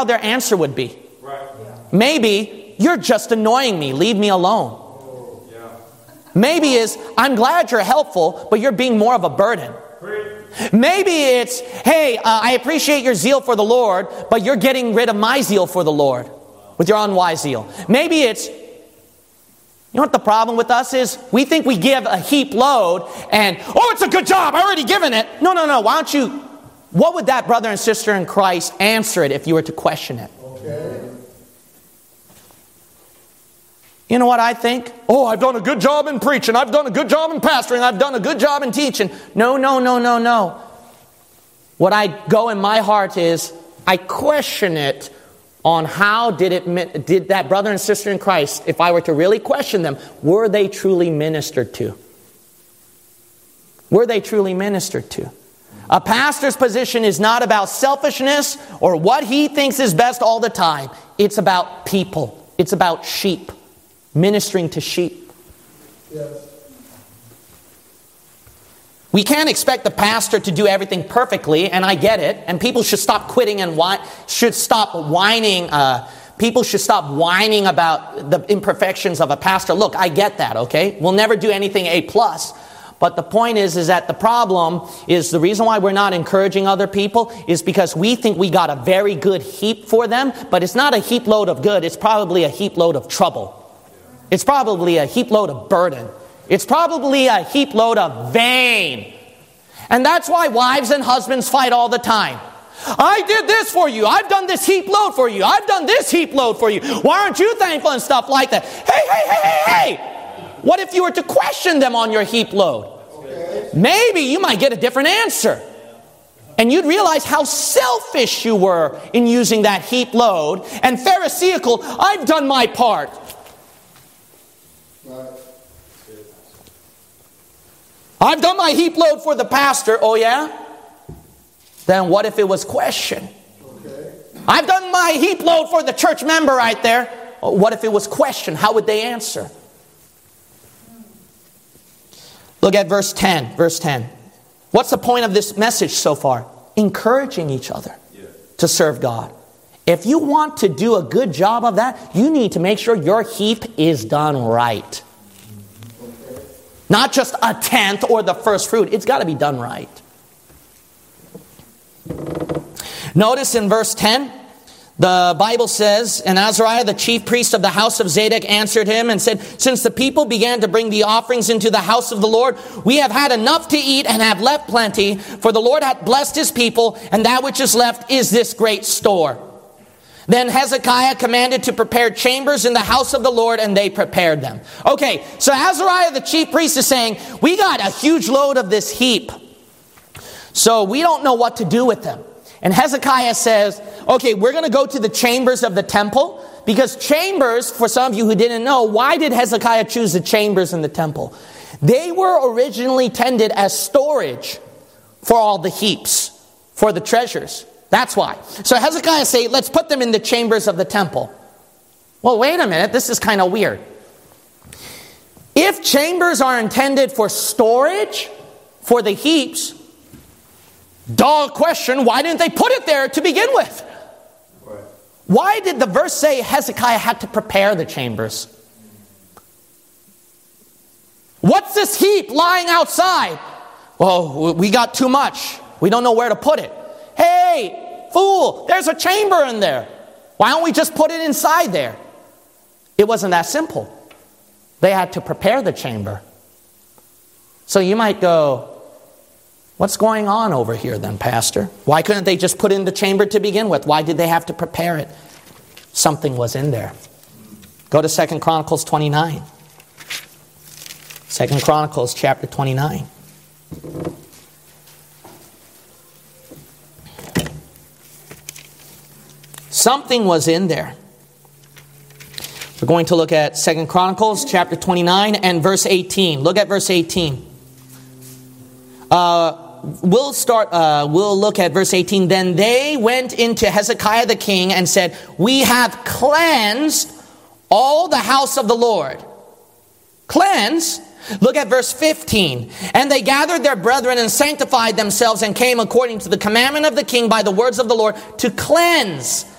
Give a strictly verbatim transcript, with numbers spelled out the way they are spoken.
how their answer would be. Right. Yeah. Maybe, you're just annoying me, leave me alone. Oh, yeah. Maybe is, I'm glad you're helpful, but you're being more of a burden. Great. Maybe it's, hey, uh, I appreciate your zeal for the Lord, but you're getting rid of my zeal for the Lord with your unwise zeal. Maybe it's, you know what the problem with us is? We think we give a heap load and, oh, it's a good job, I already given it. No, no, no, why don't you, what would that brother and sister in Christ answer it if you were to question it? Okay. You know what I think? Oh, I've done a good job in preaching, I've done a good job in pastoring, I've done a good job in teaching. No, no, no, no, no. What I go in my heart is, I question it on how did it did that brother and sister in Christ, if I were to really question them, were they truly ministered to? Were they truly ministered to? A pastor's position is not about selfishness or what he thinks is best all the time. It's about people. It's about sheep. Ministering to sheep. Yes. We can't expect the pastor to do everything perfectly, and I get it. And people should stop quitting and whine, should stop whining. Uh, people should stop whining about the imperfections of a pastor. Look, I get that, okay? We'll never do anything A plus. But the point is, is that the problem is the reason why we're not encouraging other people is because we think we got a very good heap for them, but it's not a heap load of good. It's probably a heap load of trouble. It's probably a heap load of burden. It's probably a heap load of vain. And that's why wives and husbands fight all the time. I did this for you. I've done this heap load for you. I've done this heap load for you. Why aren't you thankful and stuff like that? Hey, hey, hey, hey, hey. What if you were to question them on your heap load? Okay. Maybe you might get a different answer. And you'd realize how selfish you were in using that heap load. And Pharisaical, I've done my part. Right. I've done my heap load for the pastor. Oh yeah? Then what if it was question? Okay. I've done my heap load for the church member right there. What if it was question? How would they answer? Look at verse ten. Verse ten. What's the point of this message so far? Encouraging each other Yeah. to serve God. If you want to do a good job of that, you need to make sure your heap is done right. Okay. Not just a tenth or the first fruit. It's got to be done right. Notice in verse ten, the Bible says, and Azariah, the chief priest of the house of Zadok, answered him and said, since the people began to bring the offerings into the house of the Lord, we have had enough to eat and have left plenty, for the Lord hath blessed his people, and that which is left is this great store. Then Hezekiah commanded to prepare chambers in the house of the Lord, and they prepared them. Okay, so Azariah the chief priest is saying, we got a huge load of this heap, so we don't know what to do with them. And Hezekiah says, okay, we're going to go to the chambers of the temple, because chambers, for some of you who didn't know, why did Hezekiah choose the chambers in the temple? They were originally tended as storage for all the heaps, for the treasures. That's why. So Hezekiah said, let's put them in the chambers of the temple. Well, wait a minute. This is kind of weird. If chambers are intended for storage, for the heaps, duh question, why didn't they put it there to begin with? Right. Why did the verse say Hezekiah had to prepare the chambers? What's this heap lying outside? Well, we got too much. We don't know where to put it. Hey, fool, there's a chamber in there. Why don't we just put it inside there? It wasn't that simple. They had to prepare the chamber. So you might go, what's going on over here then, Pastor? Why couldn't they just put in the chamber to begin with? Why did they have to prepare it? Something was in there. Go to Second Chronicles twenty-nine. Second Chronicles chapter twenty-nine. Something was in there. We're going to look at Second Chronicles chapter twenty-nine and verse eighteen. Look at verse eighteen. Uh, we'll start. Uh, we'll look at verse eighteen. Then they went into Hezekiah the king and said, "We have cleansed all the house of the Lord." Cleanse. Look at verse fifteen. And they gathered their brethren and sanctified themselves and came according to the commandment of the king by the words of the Lord to cleanse